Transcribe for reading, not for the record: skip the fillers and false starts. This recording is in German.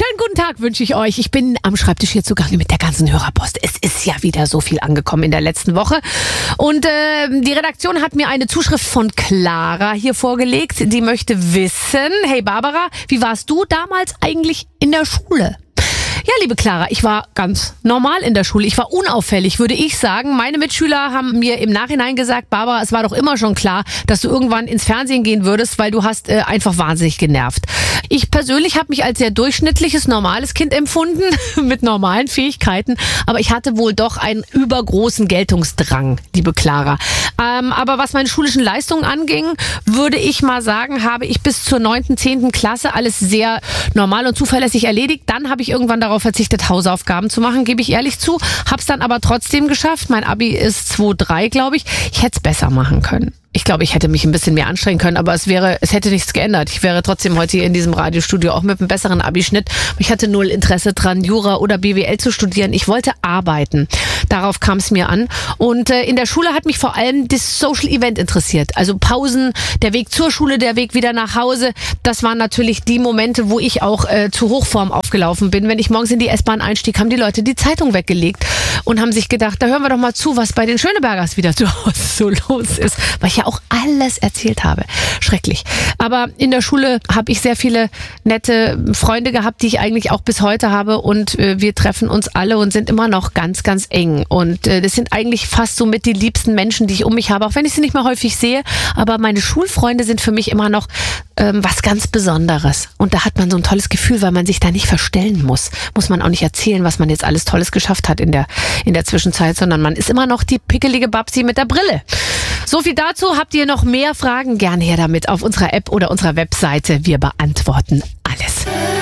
Schönen guten Tag wünsche ich euch. Ich bin am Schreibtisch hier zugange mit der ganzen Hörerpost. Es ist ja wieder so viel angekommen in der letzten Woche. Und die Redaktion hat mir eine Zuschrift von Clara hier vorgelegt. Die möchte wissen, hey Barbara, wie warst du damals eigentlich in der Schule? Ja, liebe Clara, ich war ganz normal in der Schule. Ich war unauffällig, würde ich sagen. Meine Mitschüler haben mir im Nachhinein gesagt, Barbara, es war doch immer schon klar, dass du irgendwann ins Fernsehen gehen würdest, weil du hast einfach wahnsinnig genervt. Ich persönlich habe mich als sehr durchschnittliches, normales Kind empfunden, mit normalen Fähigkeiten. Aber ich hatte wohl doch einen übergroßen Geltungsdrang, liebe Clara. Aber was meine schulischen Leistungen anging, würde ich mal sagen, habe ich bis zur 9., 10. Klasse alles sehr normal und zuverlässig erledigt. Dann habe ich irgendwann darauf verzichtet, Hausaufgaben zu machen, gebe ich ehrlich zu. Hab's dann aber trotzdem geschafft. Mein Abi ist 2,3, glaube ich. Ich hätte es besser machen können. Ich glaube, ich hätte mich ein bisschen mehr anstrengen können, aber es hätte nichts geändert. Ich wäre trotzdem heute hier in diesem Radiostudio auch mit einem besseren Abischnitt. Ich hatte null Interesse dran, Jura oder BWL zu studieren. Ich wollte arbeiten. Darauf kam es mir an. Und in der Schule hat mich vor allem das Social Event interessiert. Also Pausen, der Weg zur Schule, der Weg wieder nach Hause. Das waren natürlich die Momente, wo ich auch zu Hochform aufgelaufen bin. Wenn ich morgens in die S-Bahn einstieg, haben die Leute die Zeitung weggelegt und haben sich gedacht, da hören wir doch mal zu, was bei den Schönebergers wieder zu Hause so los ist. Weil ich ja auch alles erzählt habe. Schrecklich. Aber in der Schule habe ich sehr viele nette Freunde gehabt, die ich eigentlich auch bis heute habe. Und wir treffen uns alle und sind immer noch ganz, ganz eng. Und das sind eigentlich fast so mit die liebsten Menschen, die ich um mich habe, auch wenn ich sie nicht mehr häufig sehe. Aber meine Schulfreunde sind für mich immer noch was ganz Besonderes. Und da hat man so ein tolles Gefühl, weil man sich da nicht verstellen muss. Muss man auch nicht erzählen, was man jetzt alles Tolles geschafft hat in der Zwischenzeit, sondern man ist immer noch die pickelige Babsi mit der Brille. So viel dazu. Habt ihr noch mehr Fragen? Gerne her damit auf unserer App oder unserer Webseite. Wir beantworten